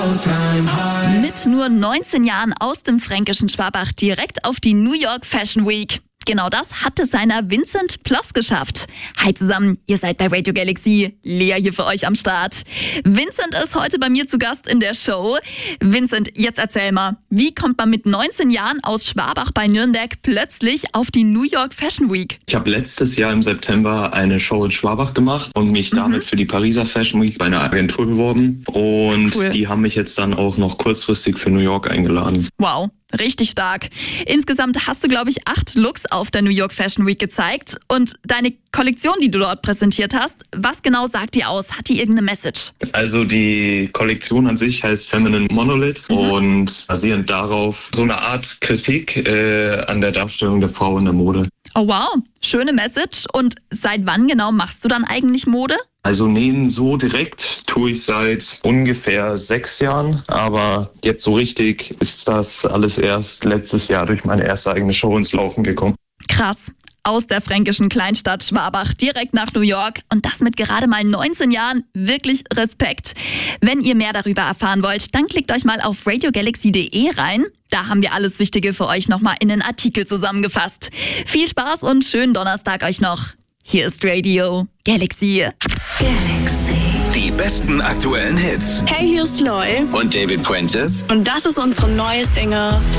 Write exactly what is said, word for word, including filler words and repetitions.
Mit nur neunzehn Jahren aus dem fränkischen Schwabach direkt auf die New York Fashion Week. Genau das hat Designer Vincent Ploss geschafft. Hi zusammen, ihr seid bei Radio Galaxy. Lea hier für euch am Start. Vincent ist heute bei mir zu Gast in der Show. Vincent, jetzt erzähl mal, wie kommt man mit neunzehn Jahren aus Schwabach bei Nürnberg plötzlich auf die New York Fashion Week? Ich habe letztes Jahr im September eine Show in Schwabach gemacht und mich mhm. damit für die Pariser Fashion Week bei einer Agentur beworben. Und cool. Die haben mich jetzt dann auch noch kurzfristig für New York eingeladen. Wow. Richtig stark. Insgesamt hast du, glaube ich, acht Looks auf der New York Fashion Week gezeigt. Und deine Kollektion, die du dort präsentiert hast, was genau sagt die aus? Hat die irgendeine Message? Also die Kollektion an sich heißt Feminine Monolith mhm. und basierend darauf so eine Art Kritik äh, an der Darstellung der Frau in der Mode. Oh wow, schöne Message. Und seit wann genau machst du dann eigentlich Mode? Also nähen so direkt tue ich seit ungefähr sechs Jahren, aber jetzt so richtig ist das alles erst letztes Jahr durch meine erste eigene Show ins Laufen gekommen. Krass. Aus der fränkischen Kleinstadt Schwabach direkt nach New York und das mit gerade mal neunzehn Jahren. Wirklich Respekt. Wenn ihr mehr darüber erfahren wollt, dann klickt euch mal auf radio galaxy punkt de rein. Da haben wir alles Wichtige für euch nochmal in einen Artikel zusammengefasst. Viel Spaß und schönen Donnerstag euch noch. Hier ist Radio Galaxy. Galaxy. Die besten aktuellen Hits. Hey, hier ist Loy. Und David Quentis. Und das ist unsere neue Single